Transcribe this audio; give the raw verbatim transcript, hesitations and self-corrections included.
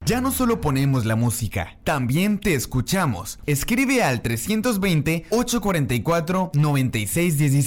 Ya no solo ponemos la música, también te escuchamos. Escribe al trescientos veinte, ochocientos cuarenta y cuatro, noventa y seis dieciséis.